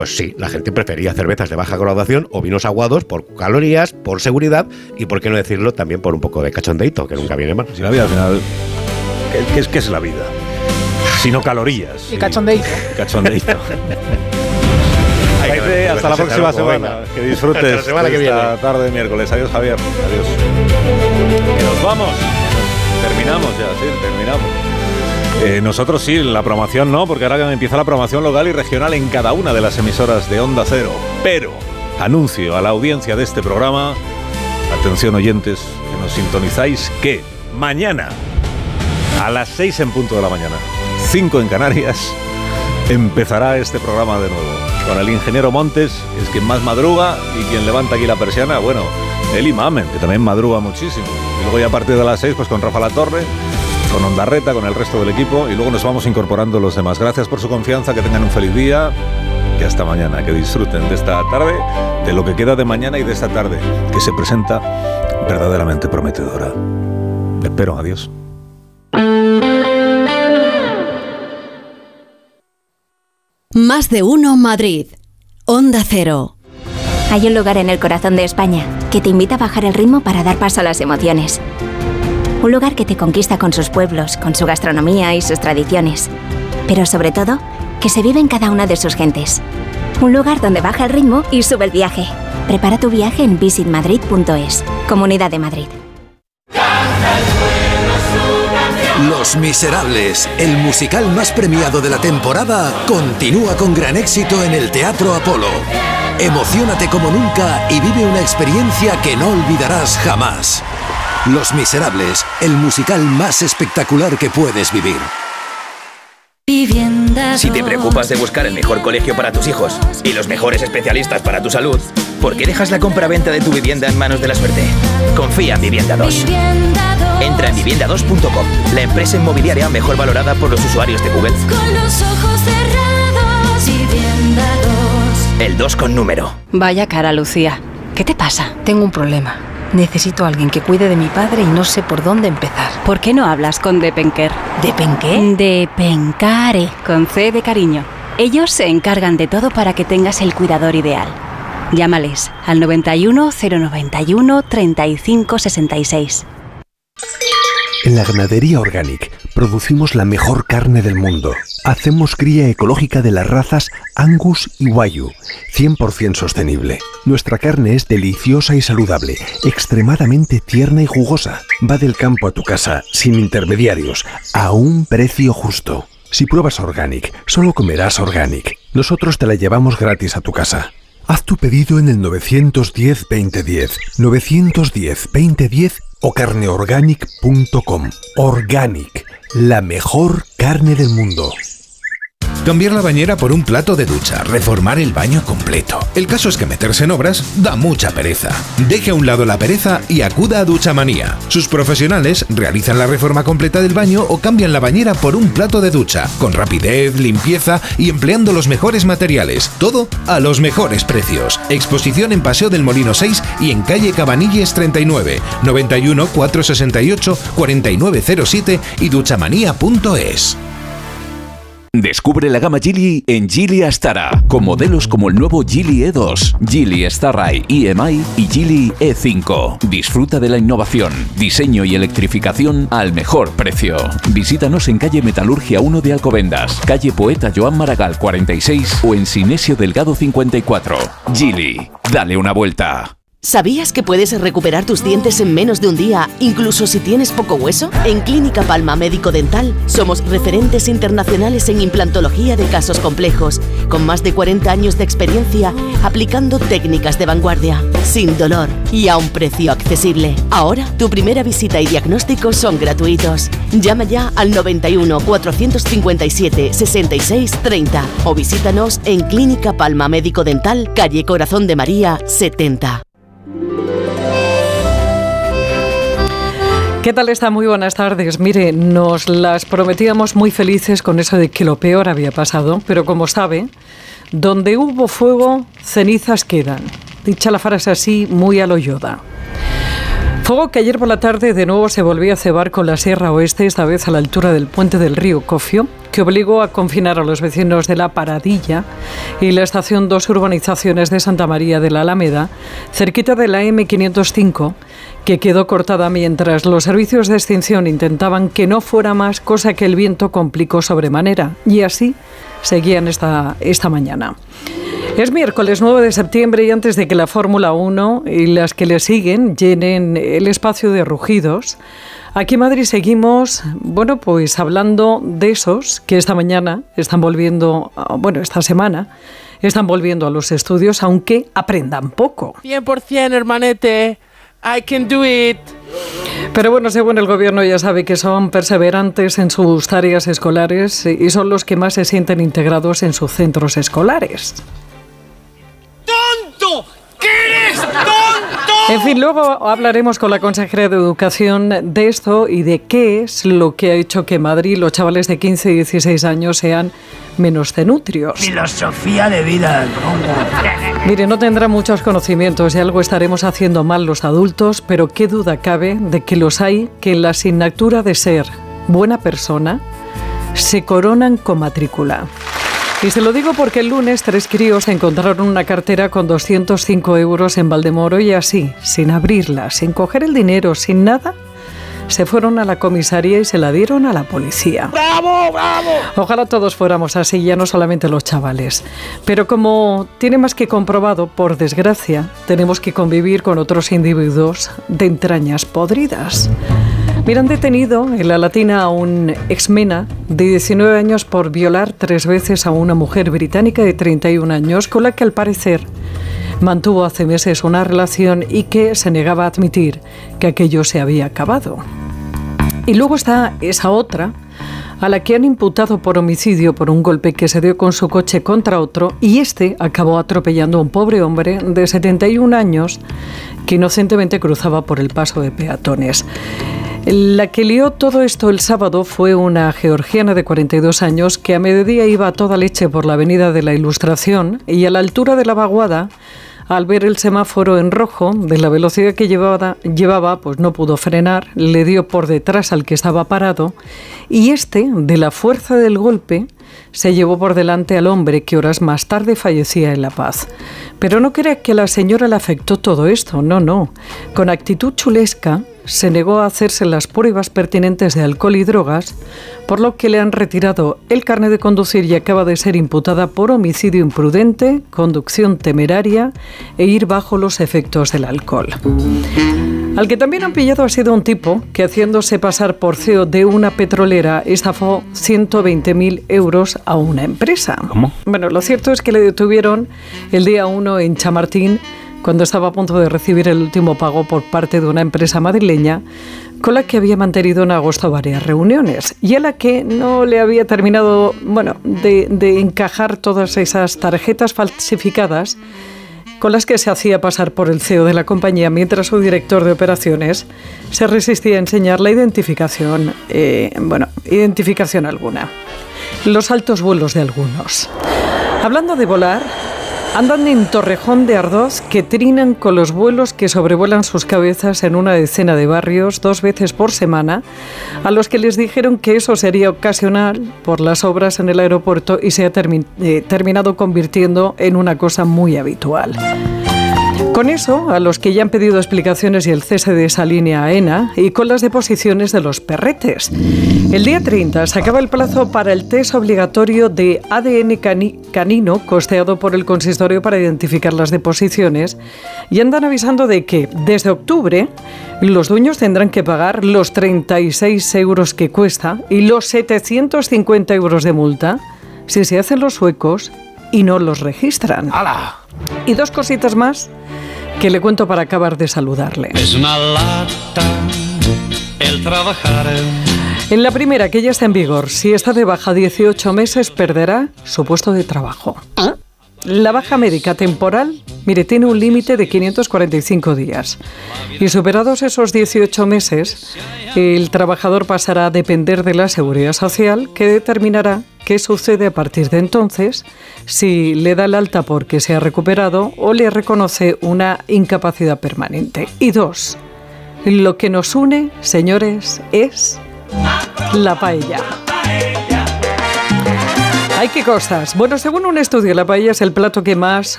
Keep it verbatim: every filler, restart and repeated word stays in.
Pues sí, la gente prefería cervezas de baja graduación o vinos aguados por calorías, por seguridad y, por qué no decirlo, también por un poco de cachondeito, que nunca viene mal. Si la vida al final, ¿qué, qué, es, qué es la vida? Sino calorías. Y cachondeito. Y cachondeito. Ay, hasta la próxima semana. Que disfrutes hasta la semana que viene. Esta tarde de miércoles. Adiós, Javier. Adiós. Que nos vamos. Terminamos ya, sí, terminamos. Eh, nosotros sí, la programación no, porque ahora empieza la programación local y regional en cada una de las emisoras de Onda Cero. Pero anuncio a la audiencia de este programa, atención oyentes que nos sintonizáis, que mañana a las seis en punto de la mañana, cinco en Canarias, empezará este programa de nuevo. Con el ingeniero Montes, que es quien más madruga y quien levanta aquí la persiana, bueno, él y Mamen, que también madruga muchísimo. Y luego ya a partir de las seis, pues con Rafa Latorre, con Ondarreta, con el resto del equipo, y luego nos vamos incorporando los demás. Gracias por su confianza, que tengan un feliz día, y hasta mañana, que disfruten de esta tarde, de lo que queda de mañana y de esta tarde, que se presenta verdaderamente prometedora. Espero, adiós. Más de uno Madrid. Onda Cero. Hay un lugar en el corazón de España que te invita a bajar el ritmo para dar paso a las emociones. Un lugar que te conquista con sus pueblos, con su gastronomía y sus tradiciones. Pero sobre todo, que se vive en cada una de sus gentes. Un lugar donde baja el ritmo y sube el viaje. Prepara tu viaje en visit madrid punto es. Comunidad de Madrid. Los Miserables, el musical más premiado de la temporada, continúa con gran éxito en el Teatro Apolo. Emociónate como nunca y vive una experiencia que no olvidarás jamás. Los Miserables, el musical más espectacular que puedes vivir. Si te preocupas de buscar el mejor colegio para tus hijos y los mejores especialistas para tu salud, ¿por qué dejas la compra-venta de tu vivienda en manos de la suerte? Confía en Vivienda dos. Entra en vivienda dos punto com, la empresa inmobiliaria mejor valorada por los usuarios de Google. Con los ojos cerrados, Vivienda dos. El dos con número. Vaya cara, Lucía. ¿Qué te pasa? Tengo un problema. Necesito a alguien que cuide de mi padre y no sé por dónde empezar. ¿Por qué no hablas con Depenker? ¿Depenqué? Depencare, con C de cariño. Ellos se encargan de todo para que tengas el cuidador ideal. Llámales al noventa y uno, cero noventa y uno, treinta y cinco sesenta y seis. En la Ganadería Organic producimos la mejor carne del mundo. Hacemos cría ecológica de las razas Angus y Wagyu, cien por ciento sostenible. Nuestra carne es deliciosa y saludable, extremadamente tierna y jugosa. Va del campo a tu casa, sin intermediarios, a un precio justo. Si pruebas Organic, solo comerás Organic. Nosotros te la llevamos gratis a tu casa. Haz tu pedido en el nueve uno cero, veinte diez, nueve uno cero, veinte diez o carne organic punto com. Organic, la mejor carne del mundo. Cambiar la bañera por un plato de ducha, reformar el baño completo. El caso es que meterse en obras da mucha pereza. Deje a un lado la pereza y acuda a Duchamanía. Sus profesionales realizan la reforma completa del baño o cambian la bañera por un plato de ducha, con rapidez, limpieza y empleando los mejores materiales. Todo a los mejores precios. Exposición en Paseo del Molino seis y en calle Cabanilles treinta y nueve, noventa y uno, cuatrocientos sesenta y ocho, cuarenta y nueve cero siete y duchamanía punto es. Descubre la gama Geely en Geely Astara, con modelos como el nuevo Geely E dos, Geely Starray E M I y Geely E cinco. Disfruta de la innovación, diseño y electrificación al mejor precio. Visítanos en calle Metalurgia uno de Alcobendas, calle Poeta Joan Maragall cuarenta y seis o en Sinesio Delgado cincuenta y cuatro. Geely, dale una vuelta. ¿Sabías que puedes recuperar tus dientes en menos de un día, incluso si tienes poco hueso? En Clínica Palma Médico Dental somos referentes internacionales en implantología de casos complejos, con más de cuarenta años de experiencia aplicando técnicas de vanguardia, sin dolor y a un precio accesible. Ahora, tu primera visita y diagnóstico son gratuitos. Llama ya al noventa y uno, cuatrocientos cincuenta y siete, sesenta y seis, treinta o visítanos en Clínica Palma Médico Dental, calle Corazón de María, setenta. ¿Qué tal está? Muy buenas tardes. Mire, nos las prometíamos muy felices con eso de que lo peor había pasado, pero como sabe, donde hubo fuego, cenizas quedan. Dicha la frase así, muy a lo Yoda. Fuego que ayer por la tarde de nuevo se volvió a cebar con la Sierra Oeste, esta vez a la altura del puente del río Cofio, que obligó a confinar a los vecinos de La Paradilla y la estación dos urbanizaciones de Santa María de la Alameda, cerquita de la eme quinientos cinco, que quedó cortada mientras los servicios de extinción intentaban que no fuera más, cosa que el viento complicó sobremanera. Y así seguían esta, esta mañana. Es miércoles nueve de septiembre y antes de que la Fórmula uno y las que le siguen llenen el espacio de rugidos, aquí en Madrid seguimos, bueno, pues hablando de esos que esta mañana están volviendo, bueno, esta semana, están volviendo a los estudios, aunque aprendan poco. cien por ciento, hermanete, I can do it. Pero bueno, según el gobierno ya sabe que son perseverantes en sus tareas escolares y son los que más se sienten integrados en sus centros escolares. ¡Tonto! ¿Qué eres tonto? En fin, luego hablaremos con la consejera de Educación de esto y de qué es lo que ha hecho que en Madrid los chavales de quince y dieciséis años sean menos cenutrios. Filosofía de vida. Mire, no tendrá muchos conocimientos y algo estaremos haciendo mal los adultos, pero qué duda cabe de que los hay que en la asignatura de ser buena persona se coronan con matrícula. Y se lo digo porque el lunes tres críos encontraron una cartera con doscientos cinco euros en Valdemoro y así, sin abrirla, sin coger el dinero, sin nada, se fueron a la comisaría y se la dieron a la policía. ¡Bravo, bravo! Ojalá todos fuéramos así, ya no solamente los chavales. Pero como tiene más que comprobado, por desgracia, tenemos que convivir con otros individuos de entrañas podridas. Mira, han detenido en La Latina a un exmena de diecinueve años por violar tres veces a una mujer británica de treinta y un años, con la que al parecer mantuvo hace meses una relación y que se negaba a admitir que aquello se había acabado. Y luego está esa otra, a la que han imputado por homicidio por un golpe que se dio con su coche contra otro, y este acabó atropellando a un pobre hombre de setenta y un años que inocentemente cruzaba por el paso de peatones. La que lió todo esto el sábado fue una georgiana de cuarenta y dos años que a mediodía iba a toda leche por la avenida de la Ilustración y a la altura de la vaguada, al ver el semáforo en rojo de la velocidad que llevaba, llevaba, pues no pudo frenar, le dio por detrás al que estaba parado y este, de la fuerza del golpe, se llevó por delante al hombre que horas más tarde fallecía en La Paz. Pero no crea que a la señora le afectó todo esto, no, no. Con actitud chulesca se negó a hacerse las pruebas pertinentes de alcohol y drogas, por lo que le han retirado el carnet de conducir y acaba de ser imputada por homicidio imprudente, conducción temeraria e ir bajo los efectos del alcohol. Al que también han pillado ha sido un tipo que, haciéndose pasar por C E O de una petrolera, estafó ciento veinte mil euros a una empresa. ¿Cómo? Bueno, lo cierto es que le detuvieron el día uno en Chamartín, cuando estaba a punto de recibir el último pago por parte de una empresa madrileña con la que había mantenido en agosto varias reuniones y a la que no le había terminado, bueno, de, de encajar todas esas tarjetas falsificadas con las que se hacía pasar por el C E O de la compañía, mientras su director de operaciones se resistía a enseñar la identificación, eh, bueno, identificación alguna. Los altos vuelos de algunos. Hablando de volar, andan en Torrejón de Ardoz que trinan con los vuelos que sobrevuelan sus cabezas en una decena de barrios dos veces por semana, a los que les dijeron que eso sería ocasional por las obras en el aeropuerto y se ha termi- eh, terminado convirtiendo en una cosa muy habitual. Con eso, a los que ya han pedido explicaciones y el cese de esa línea AENA y con las deposiciones de los perretes. El día treinta se acaba el plazo para el test obligatorio de A D N cani- canino costeado por el consistorio para identificar las deposiciones y andan avisando de que desde octubre los dueños tendrán que pagar los treinta y seis euros que cuesta y los setecientos cincuenta euros de multa si se hacen los suecos y no los registran. ¡Hala! Y dos cositas más que le cuento para acabar de saludarle. Es una lata el trabajar. En la primera, que ya está en vigor, si está de baja dieciocho meses, perderá su puesto de trabajo. La baja médica temporal, mire, tiene un límite de quinientos cuarenta y cinco días. Y superados esos dieciocho meses, el trabajador pasará a depender de la Seguridad Social, que determinará qué sucede a partir de entonces, si le da el alta porque se ha recuperado o le reconoce una incapacidad permanente. Y dos, lo que nos une, señores, es la paella. ¡Ay, qué cosas! Bueno, según un estudio, la paella es el plato que más